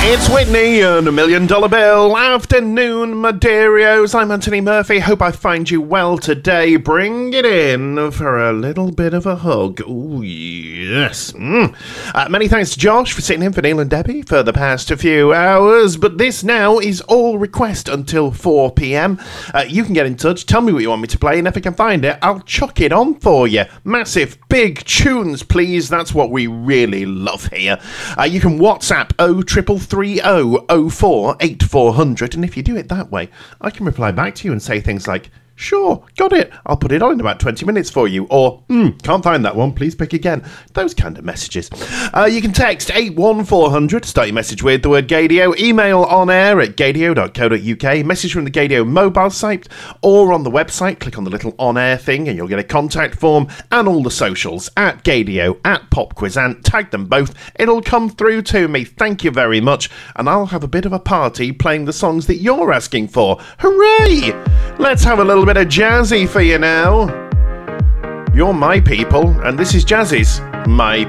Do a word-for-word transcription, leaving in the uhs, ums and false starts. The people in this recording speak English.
It's Whitney and a Million Dollar Bill. Afternoon, Maderios. I'm Anthony Murphy. Hope I find you well today. Bring it in for a little bit of a hug. Ooh, yes. Mm. Uh, many thanks to Josh for sitting in for Neil and Debbie for the past few hours. But this now is all request until four p.m. Uh, you can get in touch. Tell me what you want me to play. And if I can find it, I'll chuck it on for you. Massive, big tunes, please. That's what we really love here. Uh, you can WhatsApp oh triple three oh oh four eight four hundred, and if you do it that way, I can reply back to you and say things like, sure, got it, I'll put it on in about twenty minutes for you, or, hmm, can't find that one, please pick again. Those kind of messages. Uh, you can text eight one four hundred, start your message with the word Gadio, email on air at gadio dot co dot uk, message from the Gadio mobile site, or on the website, click on the little on air thing and you'll get a contact form, and all the socials, at Gadio, at Popquizant, tag them both, it'll come through to me, thank you very much, and I'll have a bit of a party playing the songs that you're asking for. Hooray! Let's have a little bit of Jazzy for you now. You're my people, and this is Jazzy's My